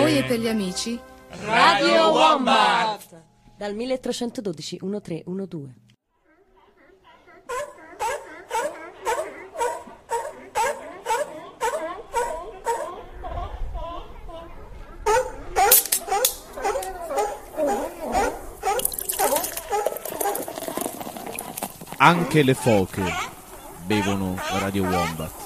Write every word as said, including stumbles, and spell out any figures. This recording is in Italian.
voi e per gli amici. Radio Wombat! Dal milletrecentododici trentadue. Anche le foche bevono Radio Wombat.